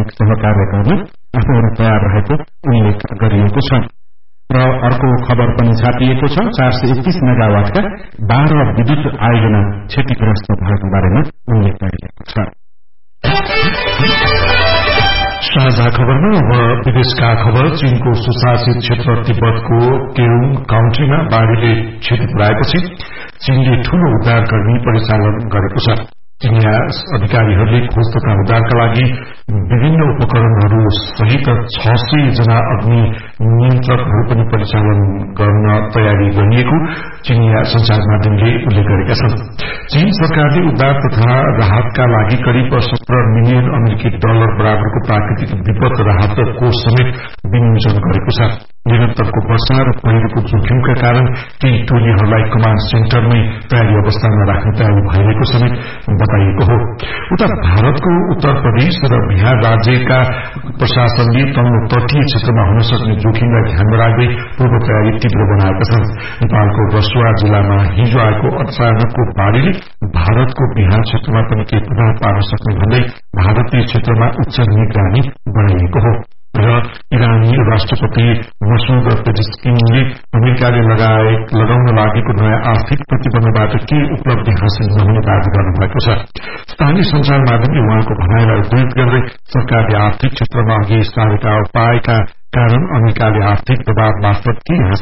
सहकार्य गर्न आफूहरू तयार रहेको उल्लेख गरिएको छ। र अर्को खबर पनि छापिएको छ, 431 मेगावाटका 12 विद्युत आयोजना क्षतिग्रस्त भएको बारेमा उल्लेख गरिएको छ। साझा खबरमा अब विदेशका खबर। चीनको सुशासित क्षेत्र तिब्बतको केउङ काउन्टीमा बाढ़ीले क्षति पुर्याएपछि चीनले ठूलो उद्धारकर्मी परिचालन गरेको छ। चिनिया अधिकारीहरूले खोज तथा उद्धारका लागि विभिन्न उपकरणहरू सहित 600 जना अग्नि नियन्त्रकहरू पनि परिचालन गर्न तयारी गरिएको चिनिया संचार माध्यमले उल्लेख गरेका छन्। चीन सरकारले उद्धार तथा राहतका लागि करिब 17 मिलियन अमेरिकी डलर बराबरको प्राकृतिक विपद राहत कोष समेत विनियोजन गरेको छ। निरन्तरको वर्षा र पहिरोको जोखिमका कारण केही टोलीहरूलाई कमाण्ड सेन्टरमै तयारी अवस्थामा राख्ने तयारी भइरहेको समेत बताइएको हो। उता भारतको उत्तर प्रदेश र बिहार राज्यका प्रशासनले तल्लो तटीय क्षेत्रमा हुन सक्ने जोखिमलाई ध्यानमा राख्दै पूर्व तयारी तीव्र बनाएका छन्। नेपालको रसुवा जिल्लामा हिजो आएको अचानकको बाढ़ीले भारतको बिहार क्षेत्रमा पनि केही प्रभाव पार्न सक्ने भन्दै भारतीय क्षेत्रमा उच्च निगरानी बढ़ाइएको हो। र इरानी राष्ट्रपति मसूद पेजेस्किनले अमेरिकाले लगाउन लागेको नयाँ आर्थिक प्रतिबन्धबाट केही उपलब्धि हासिल नहुने दावी गर्नुभएको छ। स्थानीय संचार माध्यमले उहाँको भनाइलाई उद्धृत गर्दै सरकारले आर्थिक क्षेत्रमा अघि सारेका उपायका कारण अमेरिकाले आर्थिक दबाव मार्फत केही